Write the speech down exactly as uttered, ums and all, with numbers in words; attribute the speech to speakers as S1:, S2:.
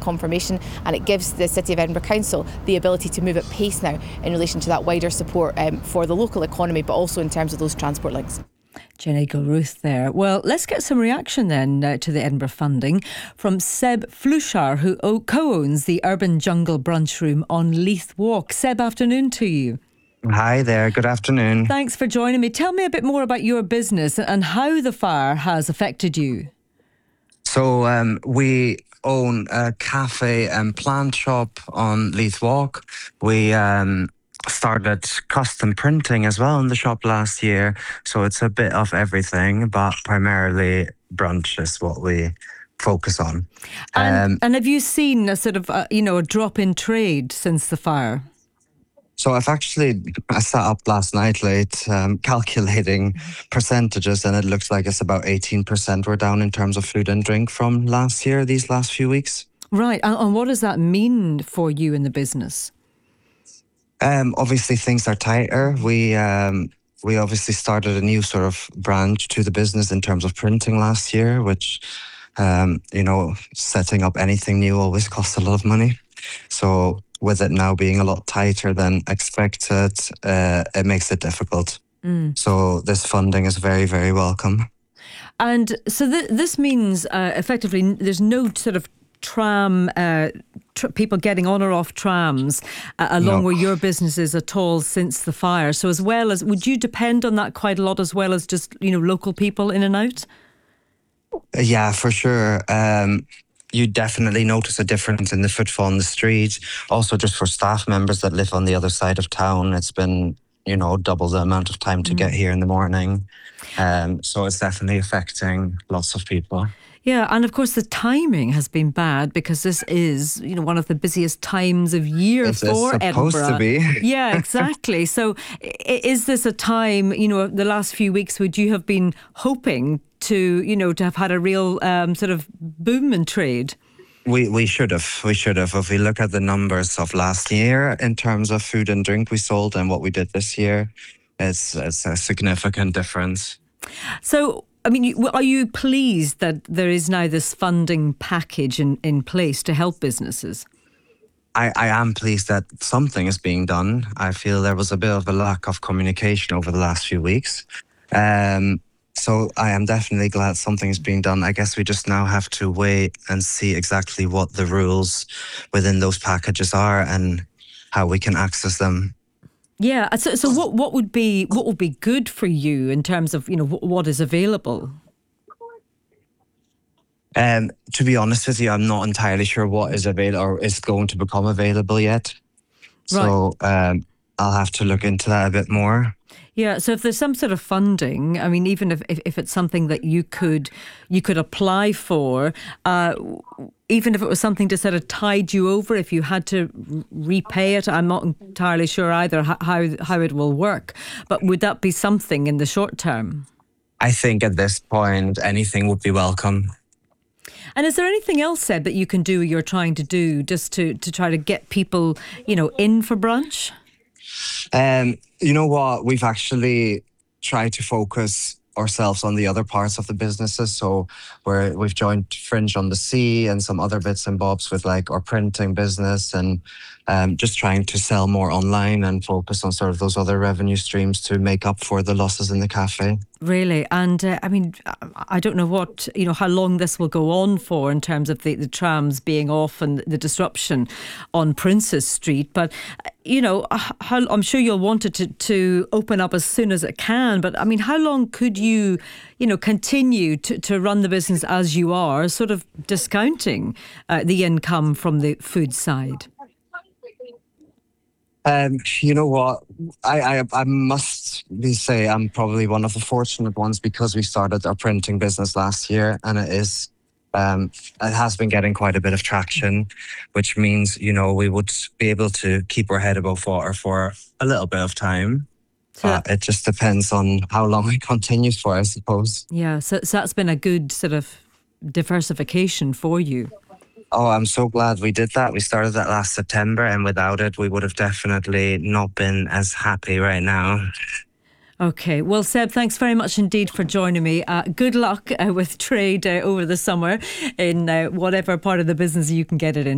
S1: confirmation, and it gives the City of Edinburgh Council the ability to move at pace now in relation to that wider support um, for the local economy, but also in terms of those transport links.
S2: Jenny Gilruth there. Well, let's get some reaction then uh, to the Edinburgh funding from Seb Flushar, who o- co-owns the Urban Jungle Brunch Room on Leith Walk. Seb, afternoon to you.
S3: Hi there, good afternoon.
S2: Thanks for joining me. Tell me a bit more about your business and how the fire has affected you.
S3: So um, we own a cafe and plant shop on Leith Walk. We um, started custom printing as well in the shop last year. So it's a bit of everything, but primarily brunch is what we focus on.
S2: And,
S3: um,
S2: and have you seen a sort of, uh, you know, a drop in trade since the fire?
S3: So I've actually, I sat up last night late um, calculating percentages, and it looks like it's about eighteen percent we're down in terms of food and drink from last year, these last few weeks.
S2: Right. And, and what does that mean for you in the business?
S3: Um, obviously, things are tighter. We um, we obviously started a new sort of branch to the business in terms of printing last year, which, um, you know, setting up anything new always costs a lot of money. So with it now being a lot tighter than expected, uh, it makes it difficult. Mm. So this funding is very, very welcome.
S2: And so th- this means uh, effectively there's no sort of tram, uh, tr- people getting on or off trams uh, along
S3: No.
S2: where your business is at all since the fire. So as well as, would you depend on that quite a lot as well as just, you know, local people in and out?
S3: Yeah, for sure. Um, you definitely notice a difference in the footfall on the street. Also, just for staff members that live on the other side of town, it's been, you know, double the amount of time to mm. get here in the morning. Um, so it's definitely affecting lots of people.
S2: Yeah, and of course the timing has been bad because this is, you know, one of the busiest times of year
S3: it's,
S2: for
S3: it's
S2: Edinburgh.
S3: supposed to be.
S2: Yeah, exactly. So is this a time, you know, the last few weeks would you have been hoping to, you know, to have had a real um, sort of boom in trade?
S3: We we should have. We should have. If we look at the numbers of last year in terms of food and drink we sold and what we did this year, it's, it's a significant difference.
S2: So, I mean, are you pleased that there is now this funding package in, in place to help businesses?
S3: I, I am pleased that something is being done. I feel there was a bit of a lack of communication over the last few weeks. Um, so I am definitely glad something is being done. I guess we just now have to wait and see exactly what the rules within those packages are and how we can access them.
S2: Yeah. So, so what, what would be what would be good for you in terms of, you know, what is available?
S3: Um, to be honest with you, I'm not entirely sure what is available or is going to become available yet. Right. So um, I'll have to look into that a bit more.
S2: Yeah, so if there's some sort of funding, I mean, even if, if, if it's something that you could you could apply for, uh, even if it was something to sort of tide you over, if you had to repay it, I'm not entirely sure either how how it will work. But would that be something in the short term?
S3: I think at this point, anything would be welcome.
S2: And is there anything else, Seb, that you can do, you're trying to do, just to, to try to get people, you know, in for brunch?
S3: Um, you know what? We've actually tried to focus ourselves on the other parts of the businesses. So we're, we've joined Fringe on the Sea and some other bits and bobs with like our printing business and um, just trying to sell more online and focus on sort of those other revenue streams to make up for the losses in the cafe. Really?
S2: And uh, I mean, I don't know what, you know, how long this will go on for in terms of the, the trams being off and the disruption on Princes Street. But, you know, how, I'm sure you'll want it to, to open up as soon as it can. But I mean, how long could you, you know, continue to, to run the business as you are, sort of discounting uh, the income from the food side?
S3: Um, you know what? I, I I must be say I'm probably one of the fortunate ones because we started our printing business last year, and it is um it has been getting quite a bit of traction, which means, you know, we would be able to keep our head above water for a little bit of time. So uh, it just depends on how long it continues for, I suppose.
S2: Yeah, so, so that's been a good sort of diversification for you.
S3: Oh, I'm so glad we did that. We started that last September, and without it, we would have definitely not been as happy right now.
S2: Okay. Well, Seb, thanks very much indeed for joining me. Uh, good luck uh, with trade uh, over the summer in uh, whatever part of the business you can get it in.